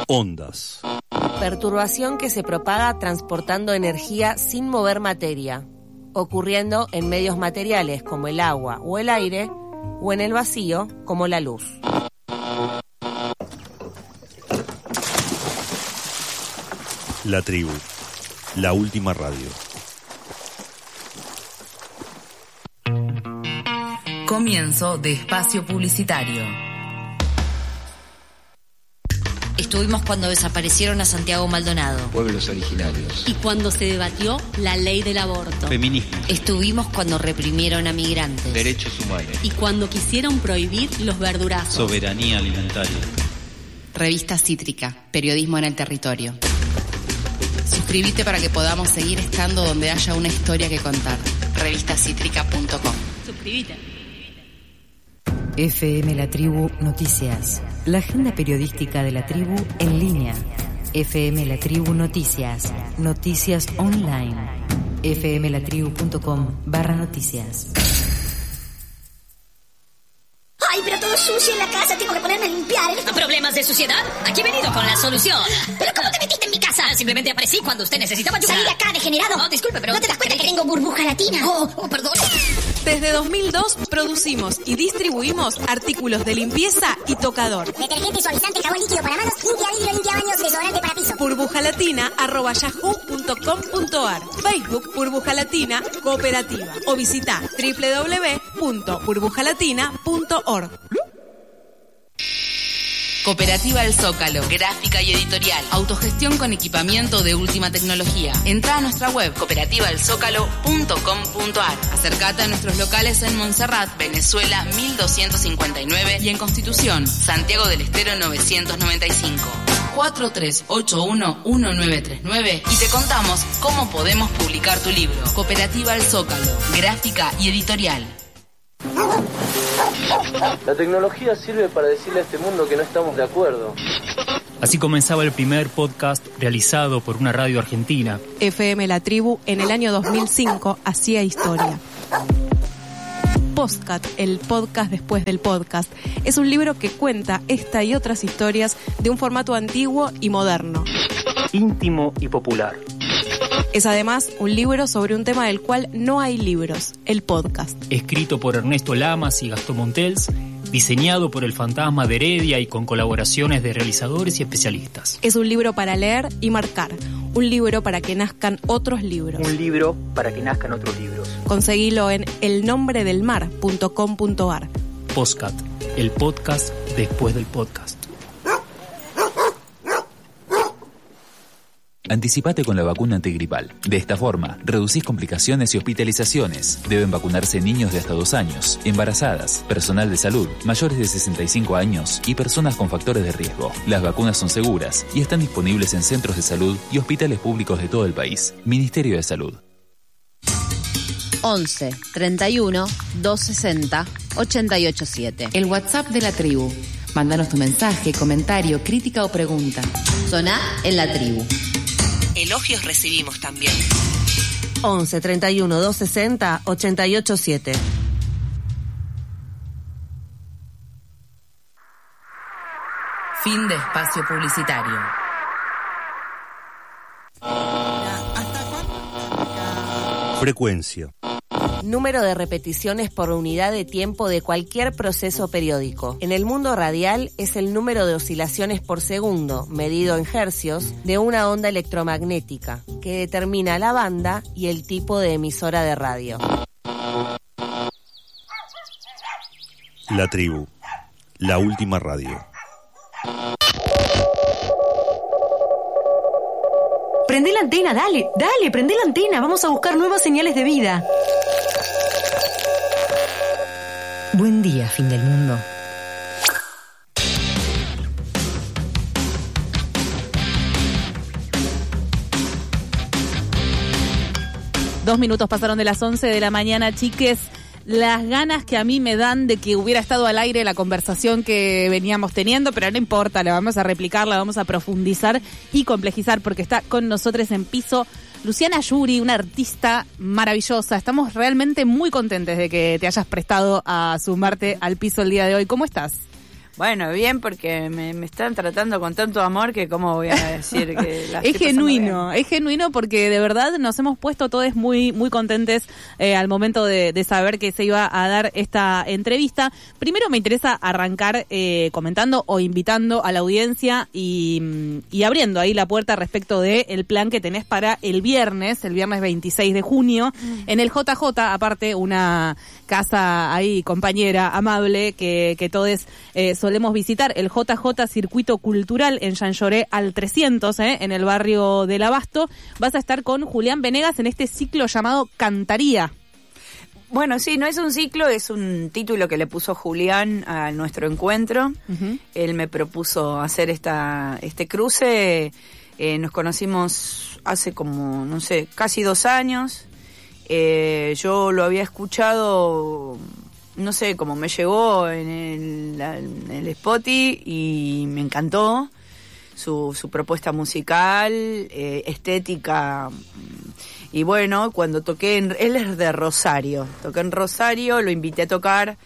Ondas. Perturbación que se propaga transportando energía sin mover materia, ocurriendo en medios materiales como el agua o el aire, o en el vacío como la luz. La tribu, la última radio. Comienzo de espacio publicitario. Estuvimos cuando desaparecieron a Santiago Maldonado. Pueblos originarios. Y cuando se debatió la ley del aborto. Feminismo. Estuvimos cuando reprimieron a migrantes. Derechos humanos. Y cuando quisieron prohibir los verdurazos. Soberanía alimentaria. Revista Cítrica, periodismo en el territorio. Suscríbete para que podamos seguir estando donde haya una historia que contar. Revistacítrica.com. Suscríbete. FM La Tribu Noticias. La agenda periodística de La Tribu en línea. FM La Tribu Noticias. Noticias online. fmlatribu.com/noticias. ¡Ay, pero todo sucio en la casa! Tengo que ponerme a limpiar. ¿Problemas de suciedad? Aquí he venido con la solución. ¿Pero cómo te metiste en mi casa? Simplemente aparecí cuando usted necesitaba ayuda. ¡Salí de acá, degenerado! No, disculpe, pero... ¿No te das cuenta que tengo burbuja latina? Oh, perdón. Desde 2002 producimos y distribuimos artículos de limpieza y tocador. Detergente, suavizante, jabón líquido para manos, limpia vidrio, limpia baños, desodorante para piso. burbujalatina@yahoo.com.ar. Facebook Burbuja Latina Cooperativa. O visita www.burbujalatina.org. Cooperativa El Zócalo, gráfica y editorial, autogestión con equipamiento de última tecnología. Entra a nuestra web cooperativaelzócalo.com.ar. Acércate a nuestros locales en Montserrat, Venezuela 1259 y en Constitución, Santiago del Estero 995. 4381-1939 y te contamos cómo podemos publicar tu libro. Cooperativa El Zócalo, gráfica y editorial. La tecnología sirve para decirle a este mundo que no estamos de acuerdo. Así comenzaba el primer podcast realizado por una radio argentina. FM La Tribu en el año 2005 hacía historia. Postcat, el podcast después del podcast, es un libro que cuenta esta y otras historias de un formato antiguo y moderno. Íntimo y popular. Es además un libro sobre un tema del cual no hay libros, el podcast. Escrito por Ernesto Lamas y Gastón Montels, diseñado por el Fantasma de Heredia y con colaboraciones de realizadores y especialistas. Es un libro para leer y marcar, un libro para que nazcan otros libros. Un libro para que nazcan otros libros. Conseguilo en elnombredelmar.com.ar. Postcat, el podcast después del podcast. Anticipate con la vacuna antigripal. De esta forma, reducís complicaciones y hospitalizaciones. Deben vacunarse niños de hasta 2 años, embarazadas, personal de salud, mayores de 65 años y personas con factores de riesgo. Las vacunas son seguras y están disponibles en centros de salud y hospitales públicos de todo el país. Ministerio de Salud. 11 31 260 887. El WhatsApp de La Tribu. Mándanos tu mensaje, comentario, crítica o pregunta. Soná en La Tribu. Elogios recibimos también. 11 31 260 887. Fin de espacio publicitario. Frecuencia. Número de repeticiones por unidad de tiempo de cualquier proceso periódico. En el mundo radial es el número de oscilaciones por segundo, medido en hercios, de una onda electromagnética, que determina la banda y el tipo de emisora de radio. La tribu, la última radio. Prendé la antena, dale, prendé la antena, vamos a buscar nuevas señales de vida. Buen día, fin del mundo. Dos minutos pasaron de las 11 de la mañana, chiques. Las ganas que a mí me dan de que hubiera estado al aire la conversación que veníamos teniendo, pero no importa, la vamos a replicar, la vamos a profundizar y complejizar, porque está con nosotros en piso Luciana Yuri, una artista maravillosa. Estamos realmente muy contentes de que te hayas prestado a sumarte al piso el día de hoy. ¿Cómo estás? Bueno, bien, porque me están tratando con tanto amor que cómo voy a decir que la es genuino porque de verdad nos hemos puesto todos muy muy contentes al momento de saber que se iba a dar esta entrevista. Primero me interesa arrancar comentando o invitando a la audiencia y abriendo ahí la puerta respecto de el plan que tenés para el viernes 26 de junio, en el JJ, aparte una casa ahí compañera, amable, que todos solemos visitar, el JJ Circuito Cultural en Jean Lloré al 300, en el barrio del Abasto. Vas a estar con Julián Venegas en este ciclo llamado Cantaría. Bueno, sí, no es un ciclo, es un título que le puso Julián a nuestro encuentro. Uh-huh. Él me propuso hacer este cruce. Nos conocimos hace como, no sé, casi 2 años. Yo lo había escuchado, no sé, como me llegó en el Spotify y me encantó su propuesta musical, estética. Y bueno, cuando toqué, él es de Rosario, toqué en Rosario, lo invité a tocar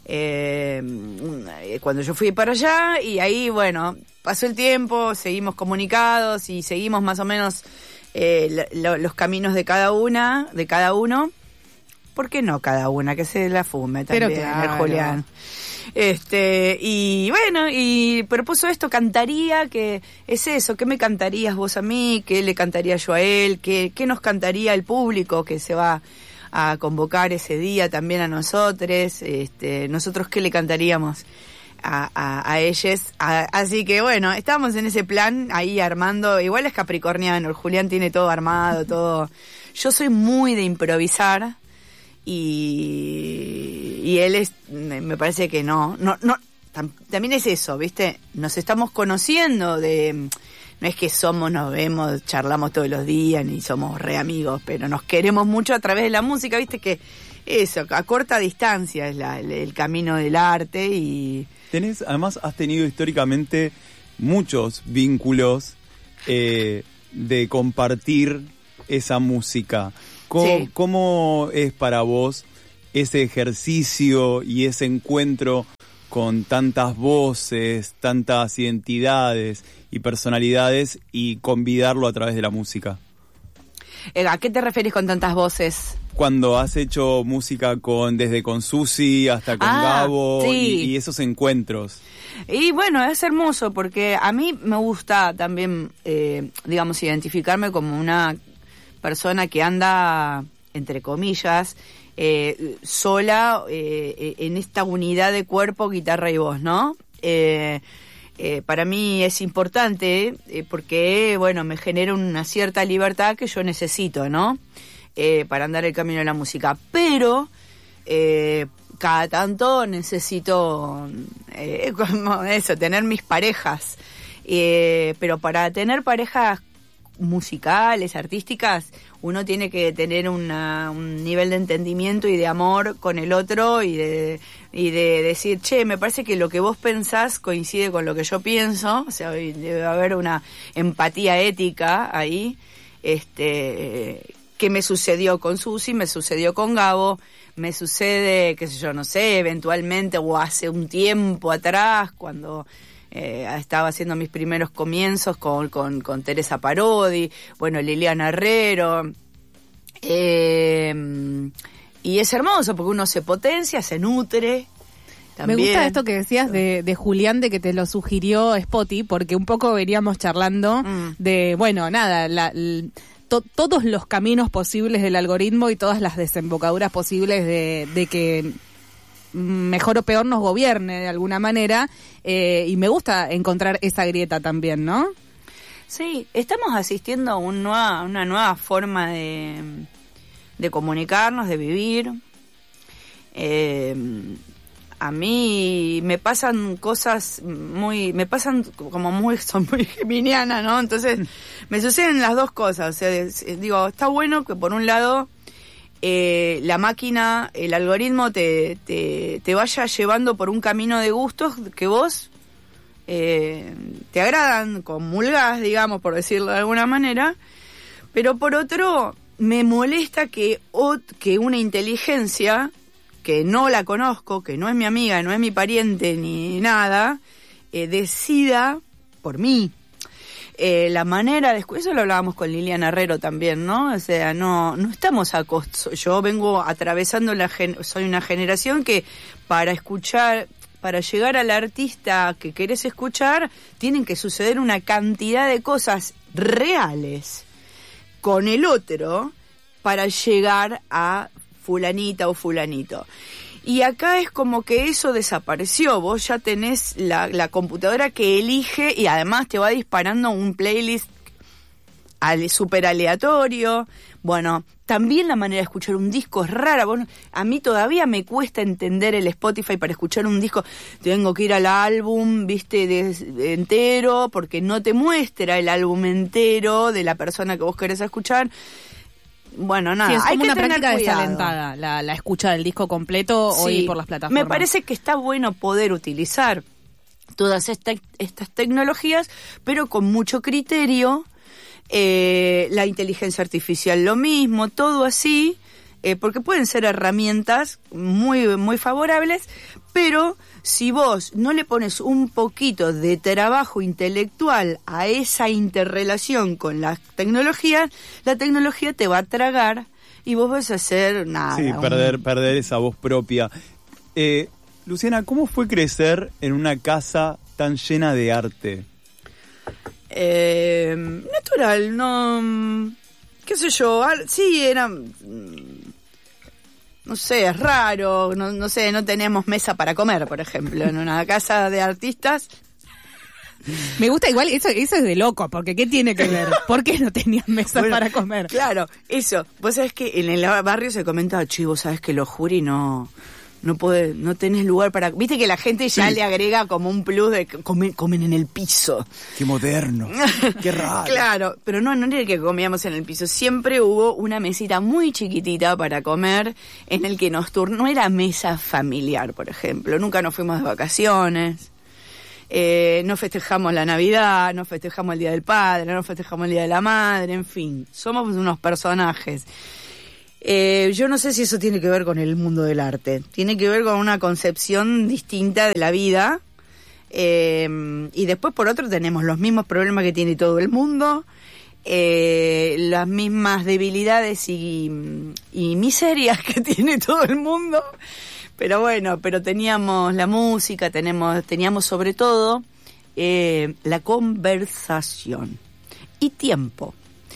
cuando yo fui para allá y ahí, bueno, pasó el tiempo, seguimos comunicados y seguimos más o menos los caminos de cada uno. ¿Por qué no cada una? Que se la fume también, pero claro. Julián. Y bueno, y propuso esto, Cantaría, que es eso, ¿qué me cantarías vos a mí? ¿Qué le cantaría yo a él? ¿Qué nos cantaría el público que se va a convocar ese día también a nosotros? Nosotros ¿qué le cantaríamos a ellos? Así que bueno, estamos en ese plan ahí armando, igual es capricorniano, el Julián tiene todo armado, todo. Yo soy muy de improvisar. Y él me parece que no, también es eso, ¿viste? Nos estamos conociendo no es que nos vemos, charlamos todos los días, ni somos re amigos, pero nos queremos mucho a través de la música, ¿viste? Que eso, a corta distancia es el camino del arte y... Además has tenido históricamente muchos vínculos de compartir esa música. ¿Cómo es para vos ese ejercicio y ese encuentro con tantas voces, tantas identidades y personalidades y convidarlo a través de la música? ¿A qué te refieres con tantas voces? Cuando has hecho música desde con Susi hasta con Gabo, sí. y esos encuentros. Y bueno, es hermoso porque a mí me gusta también, digamos, identificarme como una persona que anda, entre comillas, sola en esta unidad de cuerpo, guitarra y voz, ¿no? Para mí es importante porque, bueno, me genera una cierta libertad que yo necesito, ¿no? Para andar el camino de la música. Pero cada tanto necesito, como eso, tener mis parejas. Pero para tener parejas musicales, artísticas, uno tiene que tener un nivel de entendimiento y de amor con el otro y de decir, che, me parece que lo que vos pensás coincide con lo que yo pienso, o sea, debe haber una empatía ética ahí, que me sucedió con Susi, me sucedió con Gabo, me sucede, qué sé yo, no sé, eventualmente o hace un tiempo atrás, cuando estaba haciendo mis primeros comienzos con Teresa Parodi, bueno, Liliana Herrero, y es hermoso porque uno se potencia, se nutre. También. Me gusta esto que decías de Julián, de que te lo sugirió Spotify, porque un poco veníamos charlando de, bueno, nada, todos los caminos posibles del algoritmo y todas las desembocaduras posibles de que mejor o peor nos gobierne de alguna manera, y me gusta encontrar esa grieta también, ¿no? Sí, estamos asistiendo a una nueva forma de comunicarnos, de vivir. A mí me pasan cosas son muy geminiana, ¿no? Entonces me suceden las dos cosas, o sea, digo, está bueno que por un lado la máquina, el algoritmo te vaya llevando por un camino de gustos que vos te agradan, comulgás, digamos, por decirlo de alguna manera, pero por otro me molesta que una inteligencia que no la conozco, que no es mi amiga, no es mi pariente ni nada, decida por mí. La manera de eso lo hablábamos con Liliana Herrero también, ¿no? O sea, no estamos yo vengo atravesando soy una generación que para llegar al artista que querés escuchar, tienen que suceder una cantidad de cosas reales con el otro para llegar a fulanita o fulanito. Y acá es como que eso desapareció. Vos ya tenés la computadora que elige y además te va disparando un playlist súper aleatorio. Bueno, también la manera de escuchar un disco es rara. A mí todavía me cuesta entender el Spotify para escuchar un disco. Tengo que ir al álbum, viste, entero, porque no te muestra el álbum entero de la persona que vos querés escuchar. Bueno, nada, sí, es como hay que una tener práctica cuidado. desalentada la escucha del disco completo hoy por las plataformas. Me parece que está bueno poder utilizar todas estas tecnologías, pero con mucho criterio. La inteligencia artificial lo mismo, todo así, porque pueden ser herramientas muy, muy favorables, pero si vos no le pones un poquito de trabajo intelectual a esa interrelación con las tecnologías, la tecnología te va a tragar y vos vas a hacer nada. Sí, perder esa voz propia. Luciana, ¿cómo fue crecer en una casa tan llena de arte? Natural, no, qué sé yo, sí era, no sé, es raro, no sé, no teníamos mesa para comer, por ejemplo, en una casa de artistas. Me gusta igual, eso es de loco, porque ¿qué tiene que ver? ¿Por qué no tenían mesa para comer? Claro, eso, vos sabés que en el barrio se comentaba, vos sabés que los juris no tenés lugar para... Viste que la gente ya le agrega como un plus de comen en el piso. Qué moderno, qué raro. Claro, pero no era que comíamos en el piso. Siempre hubo una mesita muy chiquitita para comer en el que no era mesa familiar, por ejemplo. Nunca nos fuimos de vacaciones. No festejamos la Navidad, no festejamos el Día del Padre, no festejamos el Día de la Madre, en fin. Somos unos personajes. Yo no sé si eso tiene que ver con el mundo del arte. Tiene que ver con una concepción distinta de la vida. Y después, por otro, tenemos los mismos problemas que tiene todo el mundo, las mismas debilidades y miserias que tiene todo el mundo. Pero bueno, teníamos la música, teníamos sobre todo la conversación y tiempo.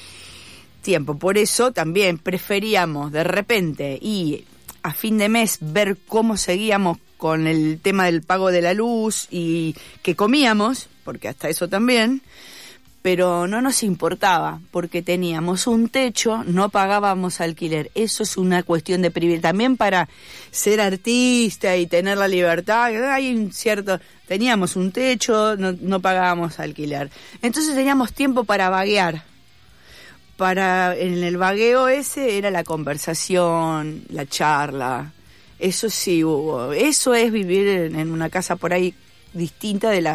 Por eso también preferíamos de repente y a fin de mes ver cómo seguíamos con el tema del pago de la luz y qué comíamos, porque hasta eso también, pero no nos importaba porque teníamos un techo, no pagábamos alquiler. Eso es una cuestión de privilegio. También para ser artista y tener la libertad, teníamos un techo, no pagábamos alquiler. Entonces teníamos tiempo para vaguear. En el vagueo ese era la conversación, la charla, eso sí hubo. Eso es vivir en una casa por ahí distinta del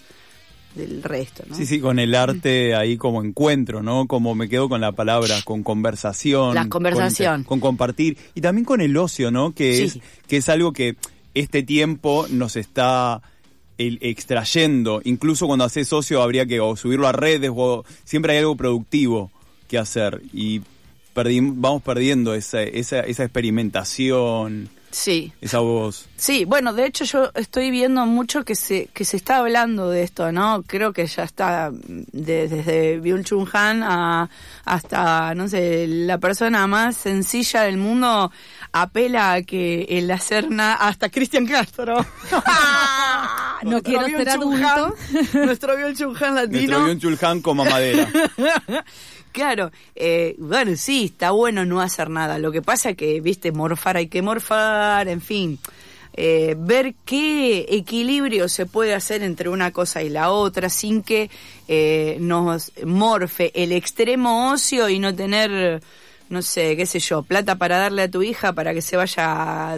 resto, ¿no? Sí, con el arte ahí como encuentro, ¿no? Como me quedo con la palabra, con conversación. La conversación. Con compartir. Y también con el ocio, ¿no? Que es algo que este tiempo nos está extrayendo. Incluso cuando haces ocio habría que o subirlo a redes o siempre hay algo productivo que hacer y vamos perdiendo esa experimentación, esa voz. Sí, bueno, de hecho yo estoy viendo mucho que se está hablando de esto, ¿no? Creo que ya está desde Byung-Chul Han hasta, no sé, la persona más sencilla del mundo apela a que el hacer nada, hasta Cristian Castro. No quiero ser adulto. Nuestro Byung-Chul Han latino. Nuestro Byung-Chul Han como madera. Claro, bueno, sí, está bueno no hacer nada. Lo que pasa es que, viste, morfar hay que morfar, en fin. Ver qué equilibrio se puede hacer entre una cosa y la otra sin que nos morfe el extremo ocio y no tener, no sé, qué sé yo, plata para darle a tu hija para que se vaya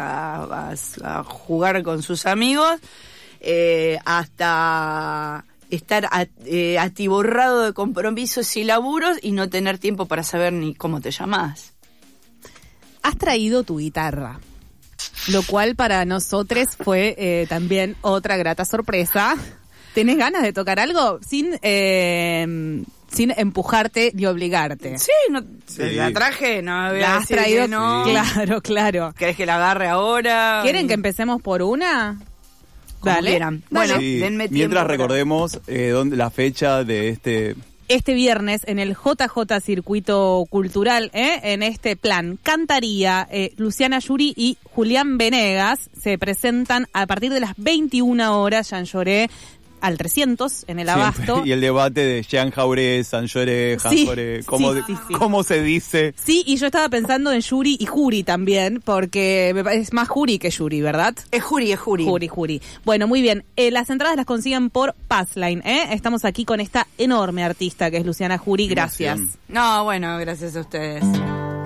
a jugar con sus amigos, hasta estar atiborrado de compromisos y laburos y no tener tiempo para saber ni cómo te llamás. Has traído tu guitarra. lo cual para nosotros fue también otra grata sorpresa. ¿Tenés ganas de tocar algo? Sin empujarte ni obligarte. Sí, la traje, no voy a la has decir traído, que no. Claro. ¿Querés que la agarre ahora? ¿Quieren que empecemos por una? Como Dale. quieran. Bueno, Sí, denme tiempo mientras para- recordemos la fecha de este viernes en el JJ Circuito Cultural, en este plan, Cantaría, Luciana Yuri y Julián Venegas se presentan a partir de las 21 horas, Jean Lloré, al 300 en el Abasto. Y el debate de Jean Jauré, San Lloré, Sí, Janjoré, sí. ¿cómo se dice? Sí, y yo estaba pensando en Yuri y Juri también, porque es más Juri que Yuri, ¿verdad? Es Juri. Juri. Bueno, muy bien. Las entradas las consiguen por Passline, Estamos aquí con esta enorme artista que es Luciana Juri. Gracias. No, bueno, gracias a ustedes.